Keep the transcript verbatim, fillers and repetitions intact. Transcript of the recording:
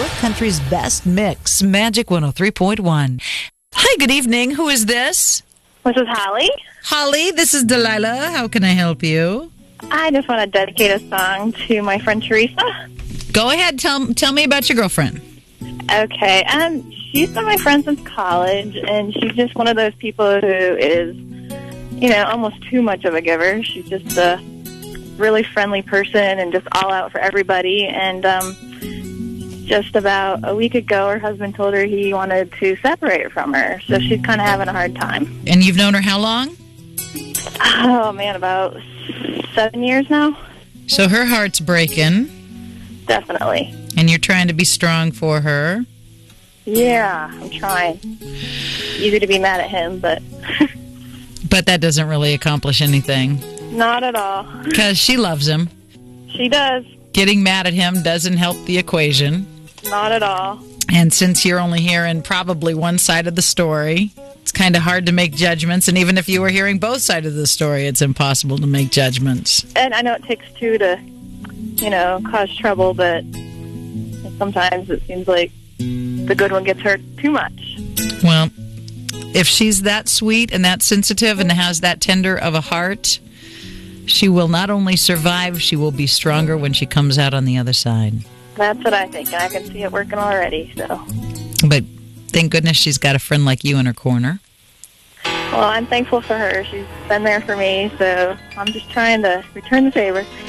country's best mix, Magic one oh three point one. Hi, good evening. Who is this? This is Holly. Holly, this is Delilah. How can I help you? I just want to dedicate a song to my friend Teresa. Go ahead. Tell, tell me about your girlfriend. Okay. Um, she's been my friend since college, and she's just one of those people who is, you know, almost too much of a giver. She's just a really friendly person and just all out for everybody. And um, just about a week ago, her husband told her he wanted to separate from her. So she's kind of having a hard time. And you've known her how long? Oh, man, about seven years now. So her heart's breaking. Definitely. And you're trying to be strong for her. Yeah, I'm trying. Easy to be mad at him, but... But that doesn't really accomplish anything. Not at all. Because she loves him. She does. Getting mad at him doesn't help the equation. Not at all. And since you're only hearing probably one side of the story, it's kind of hard to make judgments. And even if you were hearing both sides of the story, it's impossible to make judgments. And I know it takes two to, you know, cause trouble, but sometimes it seems like the good one gets hurt too much. Well, if she's that sweet and that sensitive and has that tender of a heart, she will not only survive, she will be stronger when she comes out on the other side. That's what I think, and I can see it working already. So, But thank goodness she's got a friend like you in her corner. Well, I'm thankful for her. She's been there for me, so I'm just trying to return the favor.